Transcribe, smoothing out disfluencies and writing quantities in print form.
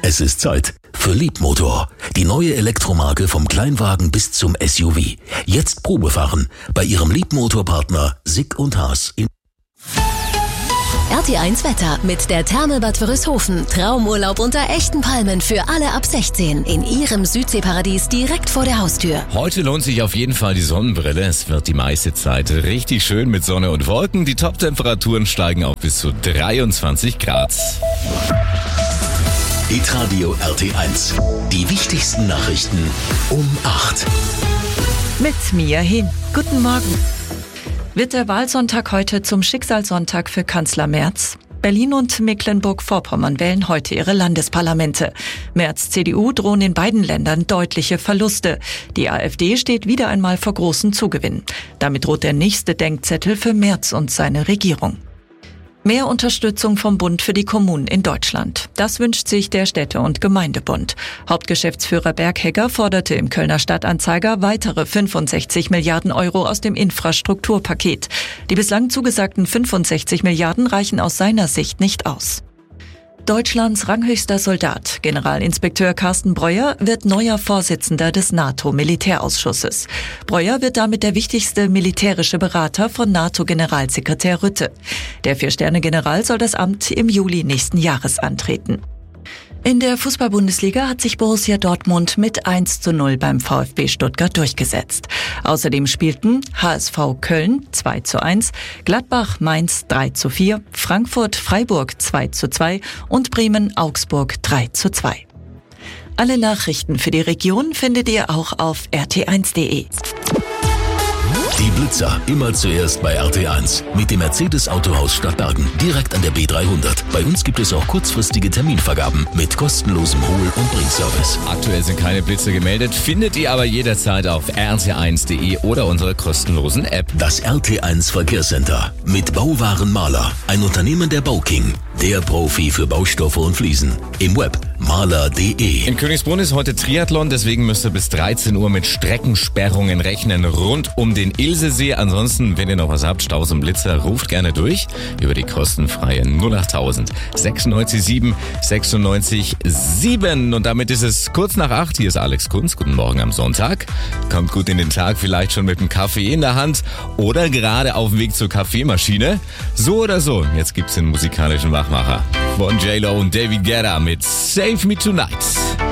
Es ist Zeit für Leapmotor, die neue Elektromarke vom Kleinwagen bis zum SUV. Jetzt Probefahren bei Ihrem Leapmotor-Partner Sick & Haas in RT1 Wetter mit der Therme Bad Wörishofen. Traumurlaub unter echten Palmen für alle ab 16 in Ihrem Südseeparadies direkt vor der Haustür. Heute lohnt sich auf jeden Fall die Sonnenbrille. Es wird die meiste Zeit richtig schön mit Sonne und Wolken. Die Top-Temperaturen steigen auf bis zu 23 Grad. Hitradio RT1. Die wichtigsten Nachrichten um 8. Mit Mia Hin. Guten Morgen. Wird der Wahlsonntag heute zum Schicksalssonntag für Kanzler Merz? Berlin und Mecklenburg-Vorpommern wählen heute ihre Landesparlamente. Merz' CDU drohen in beiden Ländern deutliche Verluste. Die AfD steht wieder einmal vor großen Zugewinnen. Damit droht der nächste Denkzettel für Merz und seine Regierung. Mehr Unterstützung vom Bund für die Kommunen in Deutschland. Das wünscht sich der Städte- und Gemeindebund. Hauptgeschäftsführer Berghegger forderte im Kölner Stadtanzeiger weitere 65 Milliarden Euro aus dem Infrastrukturpaket. Die bislang zugesagten 65 Milliarden reichen aus seiner Sicht nicht aus. Deutschlands ranghöchster Soldat, Generalinspekteur Carsten Breuer, wird neuer Vorsitzender des NATO-Militärausschusses. Breuer wird damit der wichtigste militärische Berater von NATO-Generalsekretär Rutte. Der 4-Sterne-General soll das Amt im Juli nächsten Jahres antreten. In der Fußball-Bundesliga hat sich Borussia Dortmund mit 1:0 beim VfB Stuttgart durchgesetzt. Außerdem spielten HSV Köln 2:1, Gladbach Mainz 3:4, Frankfurt Freiburg 2:2 und Bremen Augsburg 3:2. Alle Nachrichten für die Region findet ihr auch auf rt1.de. Die Blitzer immer zuerst bei RT1 mit dem Mercedes-Autohaus Stadtbergen, direkt an der B300. Bei uns gibt es auch kurzfristige Terminvergaben mit kostenlosem Hol- und Bringservice. Aktuell sind keine Blitze gemeldet, findet ihr aber jederzeit auf rt1.de oder unserer kostenlosen App. Das RT1 Verkehrscenter mit Bauwaren Maler, ein Unternehmen der Bauking, der Profi für Baustoffe und Fliesen. Im Web maler.de. In Königsbrunn ist heute Triathlon, deswegen müsst ihr bis 13 Uhr mit Streckensperrungen rechnen rund um den Ilsesee. Ansonsten, wenn ihr noch was habt, Staus und Blitzer, ruft gerne durch über die kostenfreie 08000 96 7 96 7. Und damit ist es kurz nach 8. Hier ist Alex Kunz. Guten Morgen am Sonntag. Kommt gut in den Tag, vielleicht schon mit einem Kaffee in der Hand oder gerade auf dem Weg zur Kaffeemaschine. So oder so, jetzt gibt's den musikalischen Wachmacher von J-Lo und David Guetta mit Save Me Tonight.